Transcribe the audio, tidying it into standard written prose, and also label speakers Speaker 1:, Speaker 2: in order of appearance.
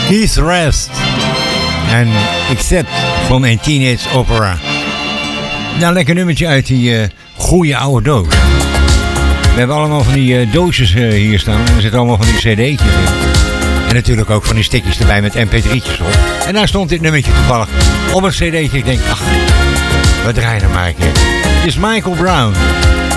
Speaker 1: Keith Rest en Except from a Teenage Opera. Nou, lekker nummertje uit die goede oude doos. We hebben allemaal van die doosjes hier staan. Er zitten allemaal van die cd'tjes in. En natuurlijk ook van die stickjes erbij met mp3'tjes op. En daar stond dit nummertje toevallig op een cd'tje. Ik denk, ach, we draaien hem maar een keer. Het is Michael Brown.